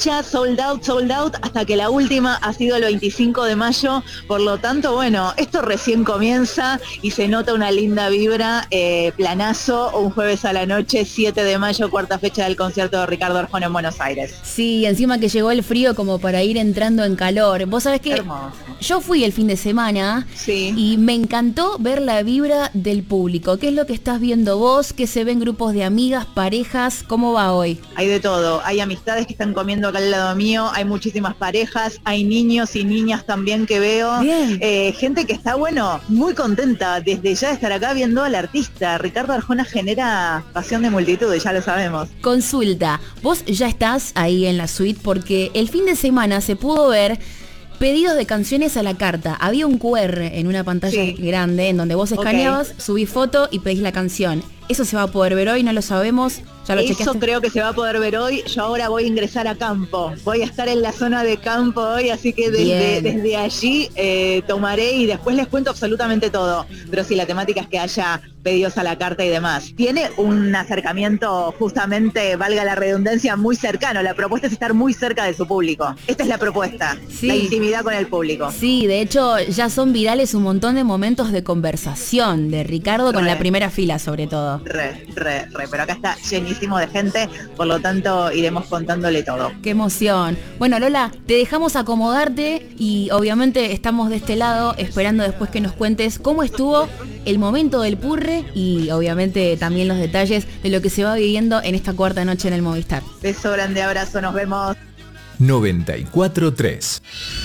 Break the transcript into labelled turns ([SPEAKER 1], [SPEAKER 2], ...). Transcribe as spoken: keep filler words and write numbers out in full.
[SPEAKER 1] fecha, sold out, sold out, hasta que la última ha sido el veinticinco de mayo, por lo tanto, bueno, esto recién comienza y se nota una linda vibra, eh, planazo, un jueves a la noche, siete de mayo, cuarta fecha del concierto de Ricardo Arjona en Buenos Aires.
[SPEAKER 2] Sí, encima que llegó el frío como para ir entrando en calor. Vos sabés que
[SPEAKER 1] Hermoso.
[SPEAKER 2] Yo fui el fin de semana
[SPEAKER 1] sí.
[SPEAKER 2] y me encantó ver la vibra del público. ¿Qué es lo que estás viendo vos? ¿Qué se ven grupos de amigas, parejas? ¿Cómo va hoy?
[SPEAKER 1] Hay de todo, hay amistades que están comiendo acá al lado mío, hay muchísimas parejas, hay niños y niñas también que veo, eh, gente que está, bueno, muy contenta desde ya de estar acá viendo al artista. Ricardo Arjona genera pasión de multitud, ya lo sabemos.
[SPEAKER 2] Consulta, vos ya estás ahí en la suite porque el fin de semana se pudo ver pedidos de canciones a la carta. Había un cu erre en una pantalla sí. grande en donde vos escaneabas, okay. subís foto y pedís la canción. ¿Eso se va a poder ver hoy? ¿No lo sabemos? ¿Ya lo
[SPEAKER 1] Eso
[SPEAKER 2] chequeaste?
[SPEAKER 1] Creo que se va a poder ver hoy. Yo ahora voy a ingresar a campo. Voy a estar en la zona de campo hoy, así que desde, desde allí eh, tomaré y después les cuento absolutamente todo. Pero sí, la temática es que haya pedidos a la carta y demás. Tiene un acercamiento, justamente, valga la redundancia, muy cercano. La propuesta es estar muy cerca de su público. Esta es la propuesta, sí. la intimidad con el público.
[SPEAKER 2] Sí, de hecho ya son virales un montón de momentos de conversación de Ricardo con re. la primera fila sobre todo.
[SPEAKER 1] Re, re, re, pero acá está llenísimo de gente, por lo tanto iremos contándole todo.
[SPEAKER 2] ¡Qué emoción! Bueno, Lola, te dejamos acomodarte y obviamente estamos de este lado esperando después que nos cuentes cómo estuvo el momento del purre y obviamente también los detalles de lo que se va viviendo en esta cuarta noche en el Movistar.
[SPEAKER 1] Beso grande, abrazo, nos vemos.
[SPEAKER 3] noventa y cuatro tres